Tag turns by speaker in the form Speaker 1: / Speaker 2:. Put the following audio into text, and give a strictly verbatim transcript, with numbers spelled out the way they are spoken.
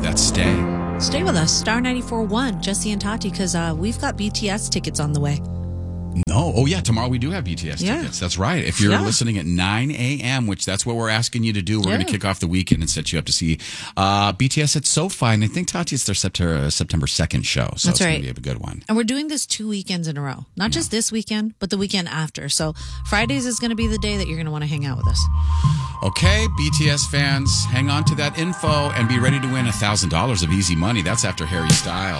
Speaker 1: That's stay.
Speaker 2: Stay with us, Star ninety-four point one, Jesse and Tati, because uh, we've got B T S tickets on the way.
Speaker 1: No. Oh, yeah. Tomorrow we do have B T S
Speaker 2: Yeah.
Speaker 1: tickets. That's right. If you're
Speaker 2: Yeah.
Speaker 1: listening at nine a.m., which that's what we're asking you to do, we're
Speaker 2: Yeah.
Speaker 1: going to kick off the weekend and set you up to see uh, B T S at SoFi. And I think, Tati, it's their September, September second show. So
Speaker 2: That's
Speaker 1: it's
Speaker 2: right.
Speaker 1: going to be a good one.
Speaker 2: And we're doing this two weekends in a row. Not just this weekend, but the weekend after. So Fridays is going to be the day that you're going to want to hang out with us.
Speaker 1: Okay, B T S fans, hang on to that info and be ready to win one thousand dollars of easy money. That's after Harry Styles.